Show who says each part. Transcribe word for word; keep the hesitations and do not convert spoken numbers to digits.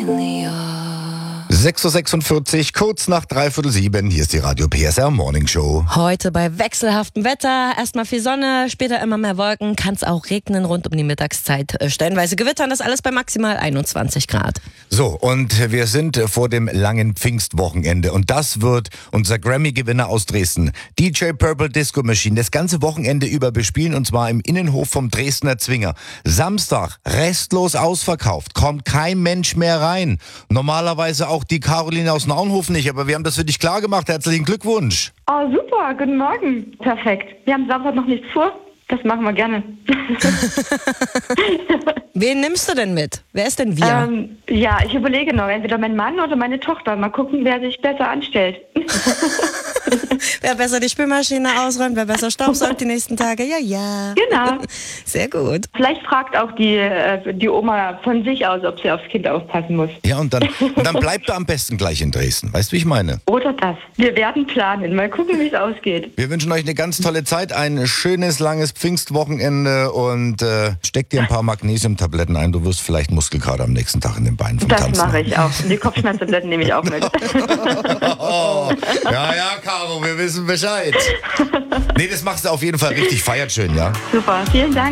Speaker 1: sechs Uhr sechsundvierzig, kurz nach dreiviertel sieben. Hier ist die Radio P S R Morning Show.
Speaker 2: Heute bei wechselhaftem Wetter. Erstmal viel Sonne, später immer mehr Wolken. Kann es auch regnen rund um die Mittagszeit. Stellenweise gewittern, das alles bei maximal einundzwanzig Grad.
Speaker 1: So, und wir sind vor dem langen Pfingstwochenende. Und das wird unser Grammy-Gewinner aus Dresden, D J Purple Disco Machine, das ganze Wochenende über bespielen. Und zwar im Innenhof vom Dresdner Zwinger. Samstag, restlos ausverkauft. Kommt kein Mensch mehr rein. Normalerweise auch die Caroline aus Naunhof nicht, aber wir haben das für dich klar gemacht. Herzlichen Glückwunsch.
Speaker 3: Oh, super. Guten Morgen. Perfekt. Wir haben Samstag noch nichts vor. Das machen wir gerne.
Speaker 2: Wen nimmst du denn mit? Wer ist denn wir?
Speaker 3: Ähm, ja, ich überlege noch. Entweder mein Mann oder meine Tochter. Mal gucken, wer sich besser anstellt.
Speaker 2: Wer besser die Spülmaschine ausräumt, wer besser staubsaugt die nächsten Tage. Ja, ja.
Speaker 3: Genau.
Speaker 2: Sehr gut.
Speaker 3: Vielleicht fragt auch die, äh, die Oma von sich aus, ob sie aufs Kind aufpassen muss.
Speaker 1: Ja, und dann, und dann bleibt er am besten gleich in Dresden. Weißt du, wie ich meine?
Speaker 3: Oder das. Wir werden planen. Mal gucken, wie es ausgeht.
Speaker 1: Wir wünschen euch eine ganz tolle Zeit, ein schönes, langes Pfingstwochenende und äh, steck dir ein paar Magnesiumtabletten ein. Du wirst vielleicht Muskelkater am nächsten Tag in den Beinen vom
Speaker 3: Das
Speaker 1: Tanzen.
Speaker 3: mache ich auch. Und die Kopfschmerztabletten nehme ich auch mit.
Speaker 1: Oh, ja, ja, Caro, wir wissen Bescheid. Nee, das machst du auf jeden Fall richtig. Feiert schön, ja?
Speaker 3: Super. Vielen Dank.